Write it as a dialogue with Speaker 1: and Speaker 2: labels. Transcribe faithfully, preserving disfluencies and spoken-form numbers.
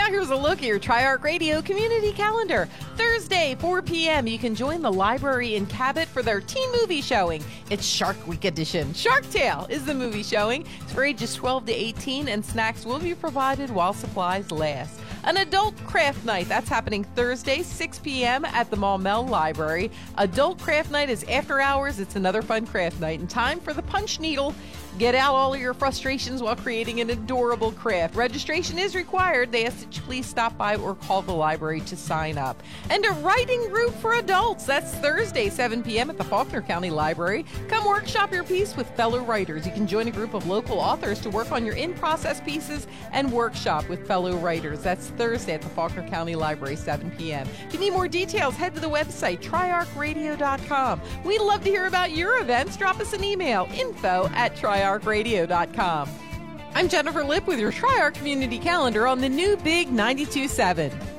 Speaker 1: here's a look at your Tri-Arc Radio community calendar. Thursday, four p.m., you can join the library in Cabot for their teen movie showing. It's Shark Week edition. Shark Tale is the movie showing. It's for ages twelve to eighteen, and snacks will be provided while supplies last. An adult craft night, that's happening Thursday, six p.m. at the Maumelle Library. Adult craft night is after hours. It's another fun craft night. And time for the punch needle. Get out all of your frustrations while creating an adorable craft. Registration is required. They ask that you please stop by or call the library to sign up. And a writing group for adults. That's Thursday, seven p.m. at the Faulkner County Library. Come workshop your piece with fellow writers. You can join a group of local authors to work on your in-process pieces and workshop with fellow writers. That's Thursday at the Faulkner County Library, seven p.m. If you need more details, head to the website, tri arc radio dot com. We'd love to hear about your events. Drop us an email, info at tri arc radio dot com. I'm Jennifer Lipp with your Tri-Arc Community Calendar on the new Big ninety-two point seven.